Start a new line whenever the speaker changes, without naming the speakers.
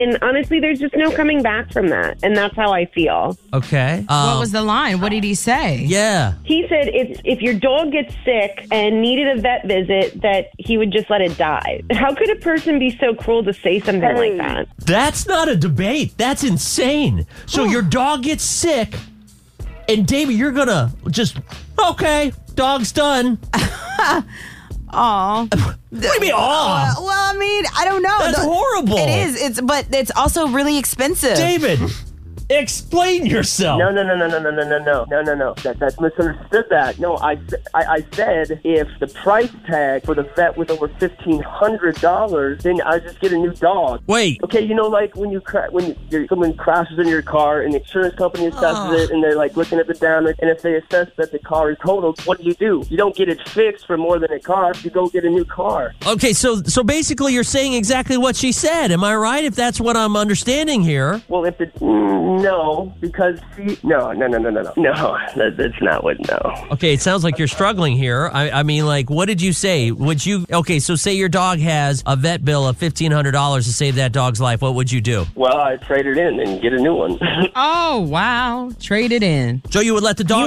And honestly, there's just no coming back from that. And that's how I feel.
Okay.
What was the line? What did he say?
Yeah.
He said if your dog gets sick and needed a vet visit, that he would just let it die. How could a person be so cruel to say something like that?
That's not a debate. That's insane. So your dog gets sick, and Davey, you're going to just, okay, dog's done.
Aw.
What do you mean, aw?
Well, I mean, I don't know.
That's horrible.
It is. But it's also really expensive.
David, explain yourself.
No. That's misunderstood that. No, I said if the price tag for the vet was over $1,500, then I just get a new dog.
Wait.
Okay, you know, like when someone crashes in your car and the insurance company assesses it, and they're like looking at the damage, and if they assess that the car is totaled, what do? You don't get it fixed for more than it costs. You go get a new car.
Okay, so basically you're saying exactly what she said. Am I right? If that's what I'm understanding here.
Well, if it no, because no, that's not what. No.
Okay, it sounds like you're struggling here. I mean, like, what did you say? So say your dog has a vet bill of $1,500 to save that dog's life. What would you do?
Well, I'd trade it in and get a new one.
Oh, wow. Trade it in.
So you would let the dog